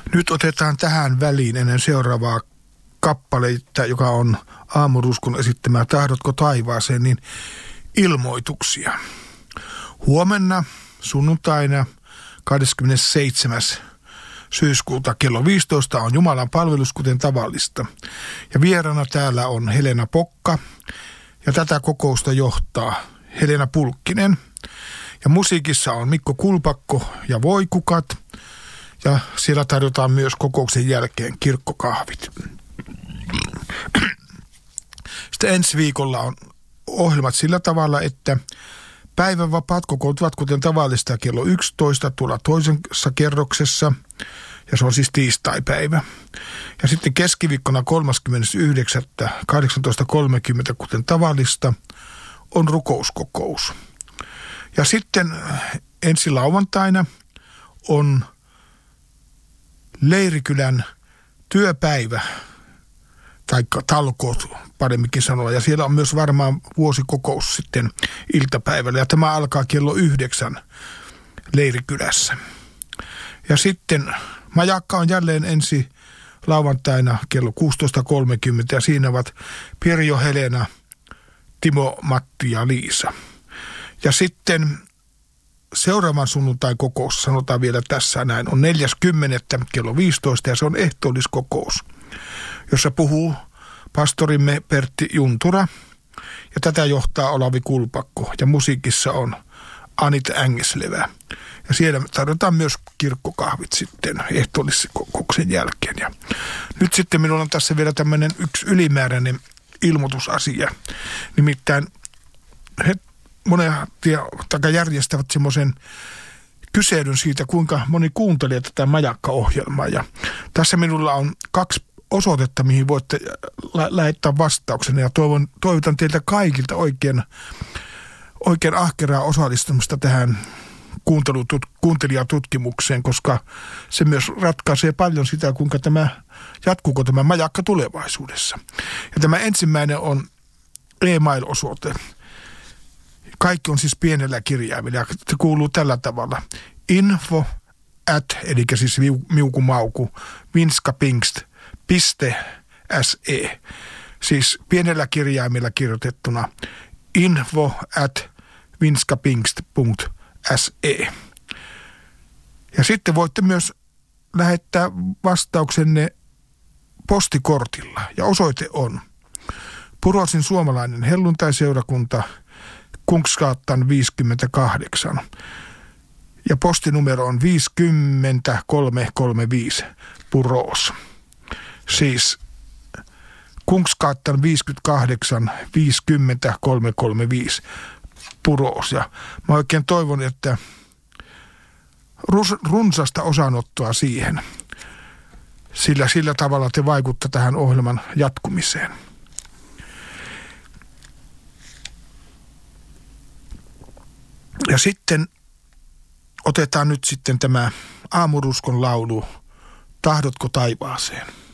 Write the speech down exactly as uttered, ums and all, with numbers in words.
Nyt otetaan tähän väliin ennen seuraavaa kappaleita, joka on Aamuruskon esittämää Tahdotko taivaaseen, niin ilmoituksia. Huomenna sunnuntaina kahdeskymmenesseitsemäs syyskuuta kello viisitoista on Jumalan palvelus kuten tavallista. Ja vieraana täällä on Helena Pokka ja tätä kokousta johtaa Helena Pulkkinen. Ja musiikissa on Mikko Kulpakko ja Voikukat. Ja siellä tarjotaan myös kokouksen jälkeen kirkkokahvit. Sitten ensi viikolla on ohjelmat sillä tavalla, että päivänvapaat kokoontuvat kuten tavallista kello yksitoista tuolla toisessa kerroksessa. Ja se on siis tiistaipäivä. Ja sitten keskiviikkona kolmaskymmenes yhdeksättä kahdeksantoista kolmekymmentä kuten tavallista on rukouskokous. Ja sitten ensi lauantaina on Leirikylän työpäivä, tai talkoot paremminkin sanoa, ja siellä on myös varmaan vuosikokous sitten iltapäivällä, ja tämä alkaa kello yhdeksän Leirikylässä. Ja sitten majakka on jälleen ensi lauantaina kello kuusitoista kolmekymmentä, ja siinä ovat Pirjo, Helena, Timo, Matti ja Liisa. Ja sitten seuraavan sunnuntain kokous, sanotaan vielä tässä näin, on neljäs kymmenettä kello viisitoista ja se on ehtoolliskokous, jossa puhuu pastorimme Pertti Juntura ja tätä johtaa Olavi Kulpakko ja musiikissa on Anita Ängeslevä. Ja siellä tarjotaan myös kirkkokahvit sitten ehtoolliskokouksen jälkeen. Ja nyt sitten minulla on tässä vielä tämmöinen yksi ylimääräinen ilmoitusasia, nimittäin he monet järjestävät semmoisen kyselyn siitä, kuinka moni kuuntelee tätä majakka-ohjelmaa. Ja tässä minulla on kaksi osoitetta, mihin voitte lä- lähettää vastauksen. Ja toivon, toivotan teiltä kaikilta oikein, oikein ahkeraa osallistumista tähän kuuntelutut, kuuntelijatutkimukseen, koska se myös ratkaisee paljon sitä, kuinka tämä, jatkuuko tämä majakka tulevaisuudessa. Ja tämä ensimmäinen on e-mail-osoite. Kaikki on siis pienellä kirjaimella ja se kuuluu tällä tavalla. Info at, eli siis miukumauku, vinskapingst.se. Siis pienellä kirjaimella kirjoitettuna info at vinskapingst.se. Ja sitten voitte myös lähettää vastauksenne postikortilla ja osoite on Purosin suomalainen helluntaiseurakunta Kungsgatan viisikymmentäkahdeksan. Ja postinumero on viisikymmentäkolme kolmekymmentäviisi Puros. Siis Kungsgatan viisikymmentäkahdeksan viisikymmentäkolme kolmekymmentäviisi Puros. Ja mä oikein toivon, että runsasta osanottoa siihen. Sillä sillä tavalla te vaikuttaa tähän ohjelman jatkumiseen. Ja sitten otetaan nyt sitten tämä Aamuruskon laulu Tahdotko taivaaseen.